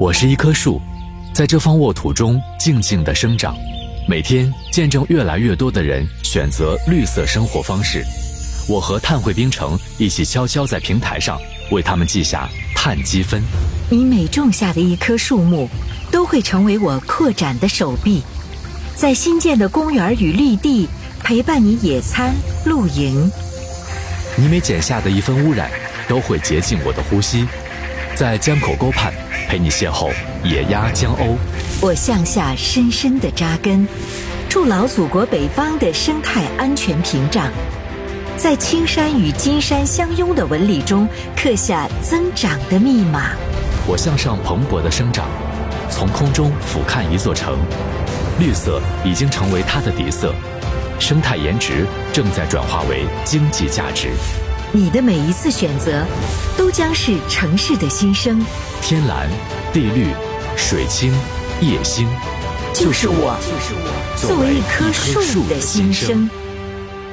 我是一棵树，在这方沃土中静静地生长，每天见证越来越多的人选择绿色生活方式。我和碳汇冰城一起悄悄在平台上为他们记下碳积分。 你每种下的一棵树木，都会成为我扩展的手臂，在新建的公园与绿地陪伴你野餐、露营。 你每减下的一分污染，都会洁净我的呼吸，在江口沟畔陪你邂逅野鸭江鸥。 我向下深深地扎根，筑牢祖国北方的生态安全屏障，在青山与金山相拥的纹理中刻下增长的密码。 我向上蓬勃地生长，从空中俯瞰一座城，绿色已经成为它的底色，生态颜值正在转化为经济价值。 你的每一次选择，都将是城市的新生。 天蓝、地绿、水清、夜星， 就是我作为一棵树的新生。